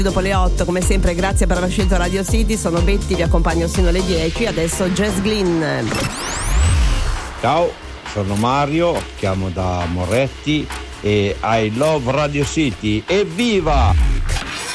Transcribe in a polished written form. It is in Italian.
Dopo le 8, come sempre, grazie per aver scelto Radio City. Sono Betty, vi accompagno sino alle 10. Adesso Jazz Glynn. Ciao, sono Mario, chiamo da Moretti e I love Radio City. Evviva!